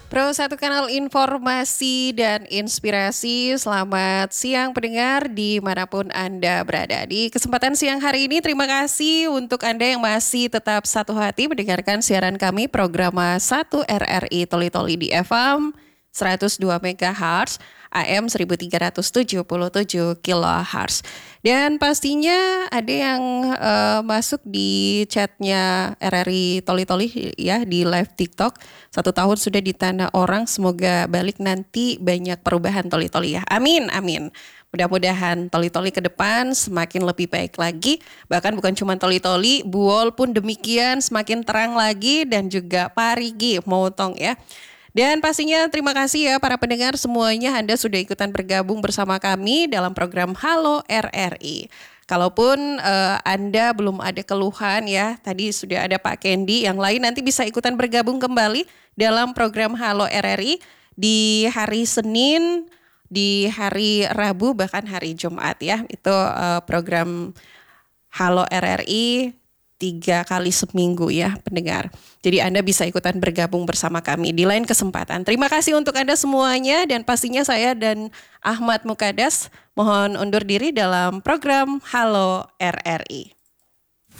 Pro Satu Kanal Informasi dan Inspirasi. Selamat siang pendengar dimanapun Anda berada. Di kesempatan siang hari ini terima kasih untuk Anda yang masih tetap satu hati mendengarkan siaran kami program 1 RRI Toli-Toli di FM 102 MHz, AM 1377 kHz. Dan pastinya ada yang masuk di chatnya RRI Toli-Toli ya di live TikTok. 1 tahun sudah di tanah orang, semoga balik nanti banyak perubahan Toli-Toli ya. Amin, amin. Mudah-mudahan Toli-Toli ke depan semakin lebih baik lagi. Bahkan bukan cuma Toli-Toli, Buol pun demikian semakin terang lagi dan juga Parigi Motong ya. Dan pastinya terima kasih ya para pendengar semuanya, Anda sudah ikutan bergabung bersama kami dalam program Halo RRI. Kalaupun Anda belum ada keluhan ya, tadi sudah ada Pak Kendi, yang lain nanti bisa ikutan bergabung kembali dalam program Halo RRI di hari Senin, di hari Rabu, bahkan hari Jumat ya. Itu program Halo RRI 3 kali seminggu ya pendengar. Jadi Anda bisa ikutan bergabung bersama kami di lain kesempatan. Terima kasih untuk Anda semuanya dan pastinya saya dan Ahmad Mukadas mohon undur diri dalam program Halo RRI.